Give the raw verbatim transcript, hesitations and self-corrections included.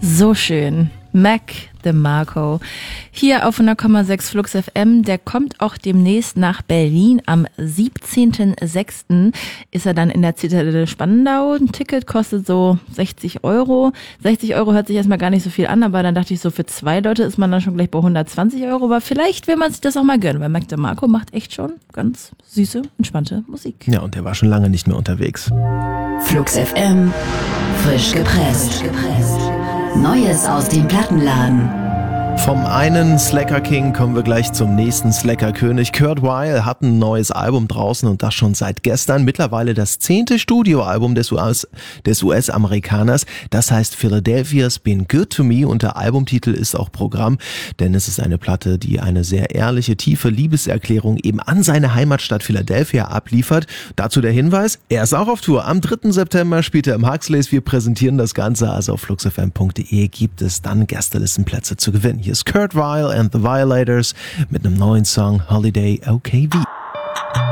So schön. Mac DeMarco. Hier auf hundert Komma sechs Flux F M. Der kommt auch demnächst nach Berlin. Am siebzehnten sechsten ist er dann in der Zitadelle Spandau. Ein Ticket kostet so sechzig Euro. sechzig Euro hört sich erstmal gar nicht so viel an, aber dann dachte ich so, für zwei Leute ist man dann schon gleich bei hundertzwanzig Euro. Aber vielleicht will man sich das auch mal gönnen, weil Mac DeMarco macht echt schon ganz süße, entspannte Musik. Ja, und der war schon lange nicht mehr unterwegs. Flux F M, frisch gepresst. Frisch gepresst. Neues aus dem Plattenladen. Vom einen Slacker King kommen wir gleich zum nächsten Slacker König. Kurt Weill hat ein neues Album draußen und das schon seit gestern. Mittlerweile das zehnte Studioalbum des U S, des U S-Amerikaners. Das heißt Philadelphia's Been Good to Me und der Albumtitel ist auch Programm, denn es ist eine Platte, die eine sehr ehrliche, tiefe Liebeserklärung eben an seine Heimatstadt Philadelphia abliefert. Dazu der Hinweis, er ist auch auf Tour. Am dritten September spielt er im Huxleys. Wir präsentieren das Ganze, also auf flux f m punkt d e gibt es dann Gästelistenplätze zu gewinnen. Hier ist Kurt Weill and the Violators mit einem neuen Song Holiday O K V.